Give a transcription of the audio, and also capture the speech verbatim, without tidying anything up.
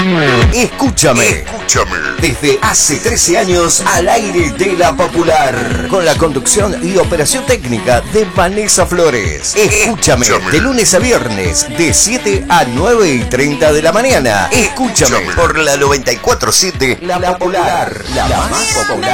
Escúchame. Escúchame. Desde hace trece años al aire de La Popular. Con la conducción y operación técnica de Vanessa Flores. Escúchame. Escúchame. De lunes a viernes, de siete a nueve y treinta de la mañana. Escúchame. Escúchame. Por la noventa y cuatro punto siete. La Popular. La más popular.